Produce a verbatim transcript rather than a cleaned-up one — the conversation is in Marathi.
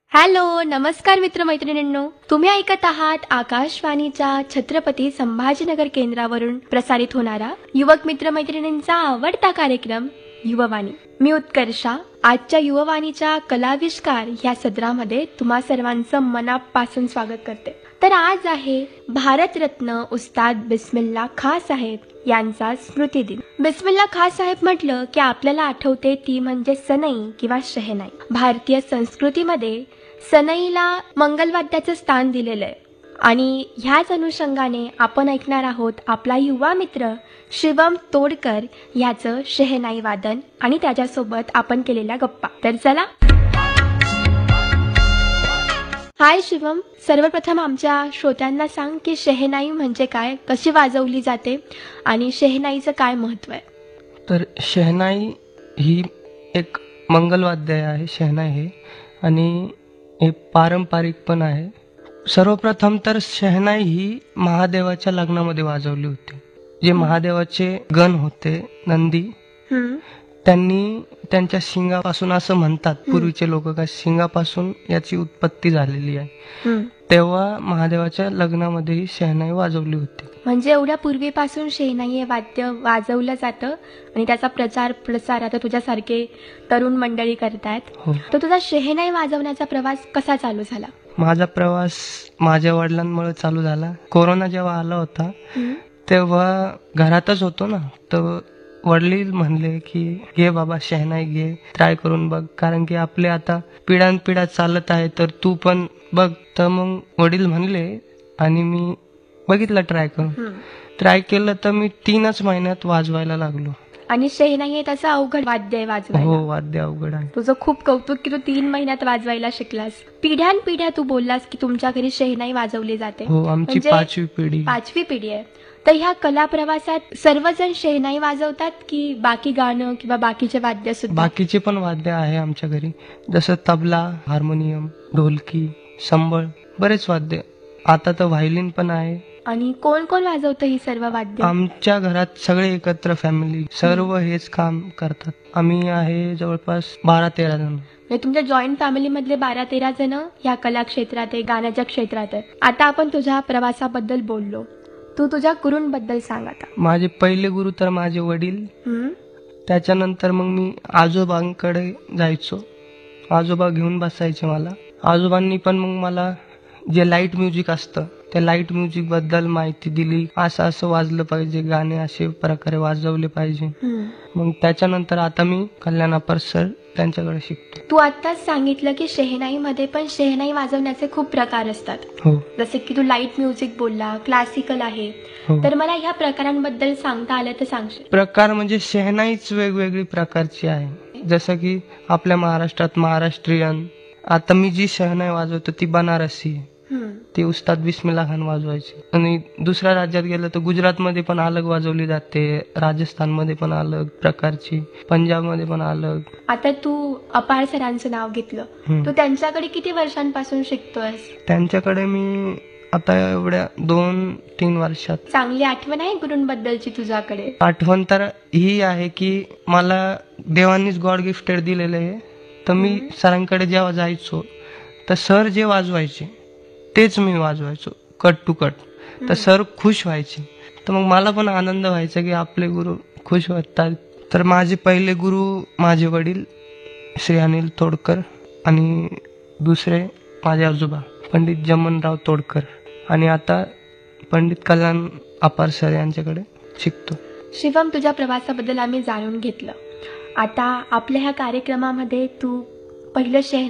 हॅलो, नमस्कार मित्रमैत्रिणींनो. तुम्ही ऐकत आहात आकाशवाणीच्या छत्रपती संभाजीनगर केंद्रावरून प्रसारित होणारा युवक मित्रमैत्रिणींचा आवडता कार्यक्रम युववाणी. मी उत्कर्षा. आजच्या युववाणीच्या कलाविष्कार या सदरामध्ये तुम्हा सर्वांचं मनापासून स्वागत करते. तर आज आहे भारतरत्न उस्ताद बिस्मिल्ला खां साहेब यांचा स्मृती दिन. बिस्मिल्ला खां साहेब म्हटलं की आपल्याला आठवते ती म्हणजे सनई किंवा शहनाई. भारतीय संस्कृतीमध्ये सनईला मंगलवाद्याचं स्थान दिलेलं आहे आणि ह्याच अनुषंगाने आपण ऐकणार आहोत आपला युवा मित्र शिवम तोडकर याचं शहनाई वादन आणि त्याच्यासोबत आपण केलेल्या गप्पा. तर चला. हाय शिवम, सर्वप्रथम आमच्या श्रोत्यांना सांग की शहनाई म्हणजे काय, कशी वाजवली जाते आणि शहनाईचं काय महत्त्व आहे. तर शहनाई ही एक मंगलवाद्य आहे. शहनाई हे आणि हे पारंपरिक पण आहे. सर्वप्रथम तर शहनाई ही महादेवाच्या लग्नामध्ये वाजवली होती. जे महादेवाचे गण होते नंदी, त्यांनी त्यांच्या शिंगापासून असं म्हणतात पूर्वीचे लोक का शिंगापासून याची उत्पत्ती झालेली आहे. तेव्हा महादेवाच्या लग्नामध्ये ही शहनाई वाजवली होती. म्हणजे एवढ्या पूर्वीपासून शहनाई हे वाद्य वाजवलं जातं आणि त्याचा प्रचार प्रसार आता तुझ्यासारखे तरुण मंडळी करतायत. तर तुझा शहनाई वाजवण्याचा प्रवास कसा चालू झाला? माझा प्रवास माझ्या वडिलांमुळे चालू झाला. कोरोना जेव्हा आला होता तेव्हा घरातच होतो ना, तर वडील म्हणले की घे बाबा शहनाई घे, ट्राय करून बघ, कारण की आपले आता पिढ्यानपिढ्या चालत आहे, तर तू पण बघ. तर मग वडील म्हणले आणि मी बघितलं ट्राय करून. ट्राय केलं तर मी तीनच महिन्यात वाजवायला लागलो. आणि शहनाई हे त्याचं अवघड वाद्य आहे वाजवायला. हो, वाद्य अवघड आहे. तुझं खूप कौतुक की तू तीन महिन्यात वाजवायला शिकलास. पिढ्यानपिढ्या तू बोललास की तुमच्या घरी शहनाई वाजवली जाते. हो, आमची पाचवी पिढी पाचवी पिढी आहे. तर ह्या कला प्रवासात सर्वजण शहनाई वाजवतात की बाकी गाणं किंवा बाकीचे वाद्य सुद्धा? बाकीचे पण वाद्य आहे आमच्या घरी, जसं तबला, हार्मोनियम, ढोलकी, संबळ, बरेच वाद्य. आता तर व्हायोलिन पण आहे. आणि कोण कोण वाजवतं ही सर्व वाद्य? आमच्या घरात सगळे एकत्र फॅमिली सर्व हेच काम करतात. आम्ही आहे जवळपास बारा तेरा जण. तुमच्या जॉईंट फॅमिली मधले बारा तेरा जण या कला क्षेत्रात आहे, गाण्याच्या क्षेत्रात आहे. आता आपण तुझ्या प्रवासाबद्दल बोललो, तू तुझ्या गुरूंबद्दल सांग आता. माझे पहिले गुरु तर माझे वडील. त्याच्यानंतर मग मी आजोबांकडे जायचो. आजोबा घेऊन बसायचे मला. आजोबांनी पण मग मला जे लाईट म्युझिक असतं त्या लाईट म्युझिक बद्दल माहिती दिली. असं असं वाजलं पाहिजे, गाणे असे प्रकारे वाजवले पाहिजे. मग त्याच्यानंतर आता मी कल्याण अप्पर सर त्यांच्याकडे शिकतो. तू आताच सांगितलं की शहनाई मध्ये पण शहनाई वाजवण्याचे खूप प्रकार असतात. हो. जसे की तू लाईट म्युझिक बोलला, क्लासिकल आहे. हो. तर मला ह्या प्रकारांबद्दल सांगता आलं तर सांगशील? प्रकार म्हणजे शहनाईच वेगवेगळी प्रकारची आहे. जसं की आपल्या महाराष्ट्रात महाराष्ट्रीयन, आता मी जी शहनाई वाजवतो ती बनारसी आहे, ती उस्ताद बिस्मिल्ला खान वाजवायची. आणि दुसऱ्या राज्यात गेलं तर गुजरातमध्ये पण अलग वाजवली जाते, राजस्थानमध्ये पण अलग प्रकारची, पंजाबमध्ये पण अलग. आता तू अपार सरांचं नाव घेतलं, तू त्यांच्याकडे किती वर्षांपासून शिकतोयस? त्यांच्याकडे मी आता एवढ्या दोन तीन वर्षात. चांगली आठवण आहे गुरूंबद्दलची तुझ्याकडे? आठवण तर ही आहे की मला देवांनीच गॉड गिफ्टेड दिलेलं आहे. तर मी सरांकडे जेव्हा जायचो तर सर जे वाजवायचे तेच मी वाजवायचो कट टू कट. तर सर खुश व्हायचे. तर मग मला पण आनंद व्हायचा की आपले गुरु खुश होतात. तर माझे पहिले गुरु माझे वडील श्री अनिल तोडकर आणि दुसरे माझे आजोबा पंडित जमनराव तोडकर. आणि आता पंडित कल्याण अप्पर सर यांच्याकडे शिकतो. शिवम, तुझ्या प्रवासाबद्दल आम्ही जाणून घेतलं. आता आपल्या ह्या कार्यक्रमामध्ये तू पहिलं शहर